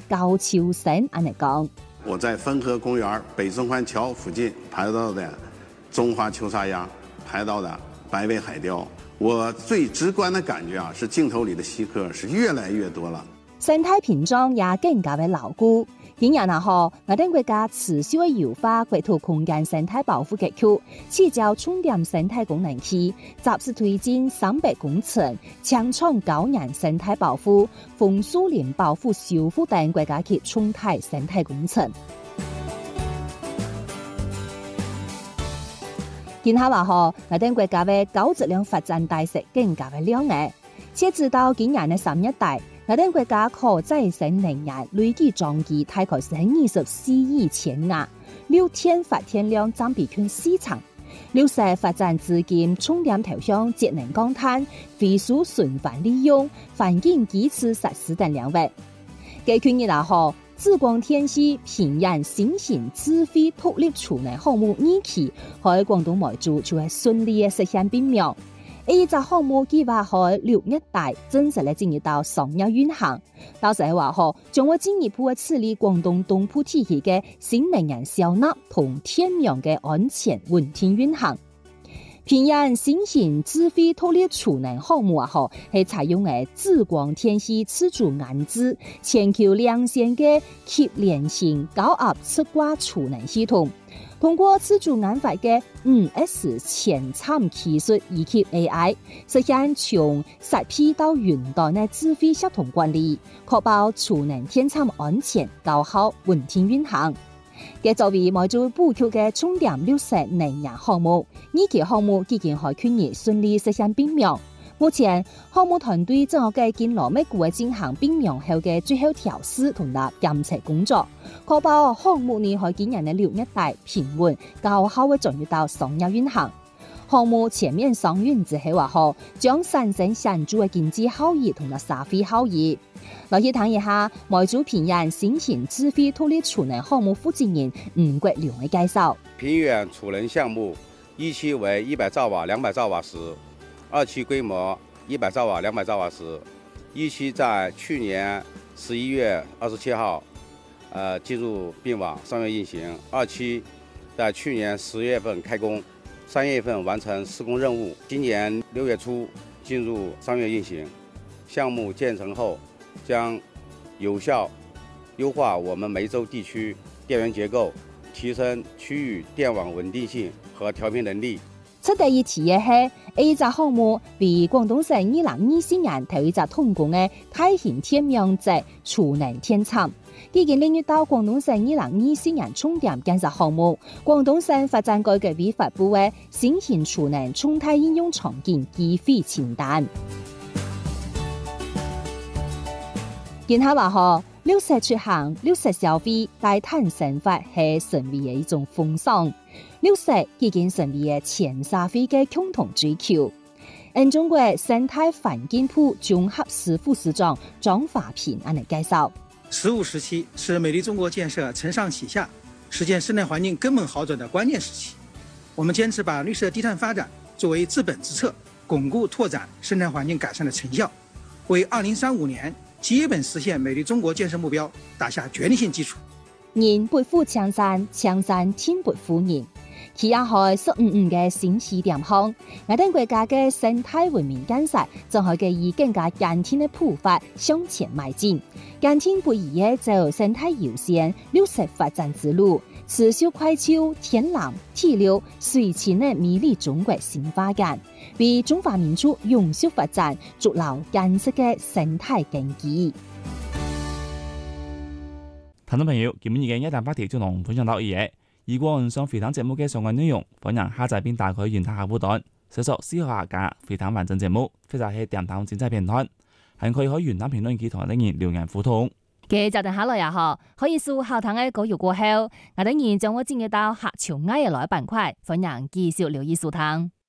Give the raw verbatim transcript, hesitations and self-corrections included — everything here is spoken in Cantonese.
高秋生安尼講。 我在汾河公園北中環橋附近拍到的中華秋沙鴨，拍到的白尾海雕，我最直觀的感覺啊，是鏡頭裏的稀客是越來越多了。 生態屏障也更加的牢固。今年啊，嗬，我哋國家持續嘅優化國土空間生態保護格局，聚焦重點生態功能區，集思推進三百工程，強創高年生態保護、楓樹林保護修復等國家級重大生態工程。今下話嗬，我哋國家嘅高質量發展大勢更加嘅亮眼，截止到今年嘅三月底。我哋國家可再生能源累計裝機大概是二十四億千瓦，六天發電量佔比近四成。六十發展資金重點投向節能降碳、廢水循環利用、環境基礎設施等領域。據去年來號，紫光天璽平陽新型自費獨立儲能項目二期喺廣東梅州就係順利嘅實現並苗。呢隻項目計劃喺六月底正式嚟進入到商業運行，到時係話嗬，將會進一步嘅處理廣東東部地區嘅新能源消納同天然嘅安全穩定運行。平陽新型自費獨立儲能項目啊，嗬係採用嘅紫光天璽自主研製全球領先嘅級聯性高壓測掛儲能系統。通過自主研發嘅五 S 前瞻技術以及 A I， 實現從設備到雲端嘅智慧協同管理，確保儲能電廠安全、高效、穩定運行。嘅作為梅州布局嘅重點綠色能源項目，呢期項目已經喺去年順利實現並苗。目前項目團隊正喺建羅美股嘅進行並苗後嘅最後調試同埋監測工作，確保項目呢喺今年嘅六月底平穩高效嘅進入到商業運行。項目全面商運之後話後，將產生顯著嘅經濟效益同埋社會效益。來去談一下梅州平陽新型自費獨立儲能項目負責人吳國良嘅介紹。 平陽儲能項目一期為一百兆瓦、兩百兆瓦時。二期規模一百兆瓦、兩百兆瓦時，一期在去年十一月二十七號，呃進入並網商業運行。二期在去年十月份開工，三月份完成施工任務，今年六月初進入商業運行。項目建成後，將有效優化我們梅州地區電源結構，提升區域電網穩定性和調頻能力。 出第二次嘅係呢隻項目為廣東省二零二四年頭一隻通工嘅大型天然氣儲能電廠，已經領入到廣東省二零二四年重點建設項目。廣東省發展改革委發布嘅新型儲能重大應用場景機會清單。見下話嗬，綠色出行、綠色消費、低碳生活係成為嘅一種風尚。綠色已經成為嘅全社會嘅共同追求。因中國生態環境部綜合司副司長張華平安嚟介紹： 十五時期是美麗中國建設承上啟下、實現生態環境根本好轉的關鍵時期。我們堅持把綠色低碳發展作為治本之策，鞏固拓展生態環境改善的成效，為二零三五年基本實現美麗中國建設目標打下決定性基礎。 人背負江山，江山天背負人。佢也係十五五嘅新起點項，我哋國家嘅生態文明建設正係以更加堅定嘅步伐向前邁進，堅定不移嘅走生態優先、綠色發展之路，持續開創天然、地流、水情嘅美麗中國新發展，為中華民族永續發展築牢堅實嘅生態根基。 聽眾朋友，今日嘅一大話題就同分享到呢嘢。如果唔想回聽節目嘅相關內容，歡迎下載並打開原台下補檔，搜索思考客家回聽完整節目，或者係電台精彩片段，還可以喺原台評論區同人哋留言互動。 嘅就等下來也好，可以數後堂嘅稿語過後，我等然將會進入到客潮愛嘅來板塊，歡迎繼續留意收聽。